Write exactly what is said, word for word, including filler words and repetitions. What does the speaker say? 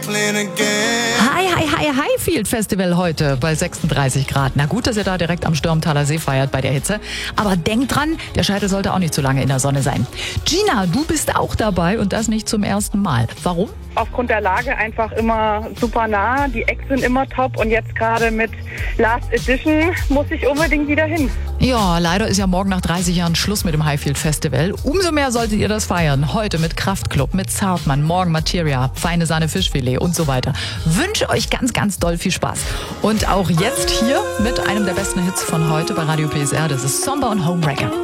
Hi, hi, hi, Highfield Festival heute bei sechsunddreißig Grad. Na gut, dass ihr da direkt am Stürmtaler See feiert bei der Hitze. Aber denkt dran, der Scheitel sollte auch nicht zu lange in der Sonne sein. Gina, du bist auch dabei und das nicht zum ersten Mal. Warum? Aufgrund der Lage einfach immer super nah. Die Acts sind immer top und jetzt gerade mit Last Edition muss ich unbedingt wieder hin. Ja, leider ist ja morgen nach dreißig Jahren Schluss mit dem Highfield Festival. Umso mehr solltet ihr das feiern. Heute mit Kraftklub, mit Zartmann, morgen Materia, feine Sahne Fischfilet und so weiter. Wünsche euch ganz, ganz doll viel Spaß. Und auch jetzt hier mit einem der besten Hits von heute bei Radio P S R. Das ist Somber und Homewrecker.